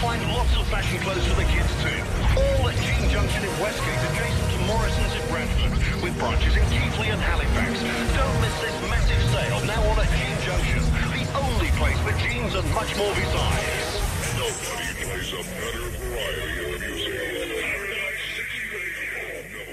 find lots of fashion clothes for the kids too. All at Jean Junction in Westgate, adjacent to Morrison's in Brentford, with branches in Keighley and Halifax. Don't miss this massive sale now on at Jean Junction, the only place for jeans and much more besides. Nobody plays a better variety of music.